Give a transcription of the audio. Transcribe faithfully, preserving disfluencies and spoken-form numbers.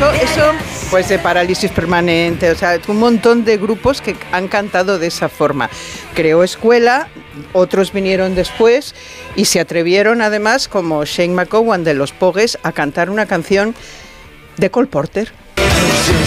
eso, eso, pues de Parálisis Permanente, o sea, un montón de grupos que han cantado de esa forma. Creó escuela, otros vinieron después y se atrevieron además, como Shane McGowan de los Pogues, a cantar una canción de Cole Porter.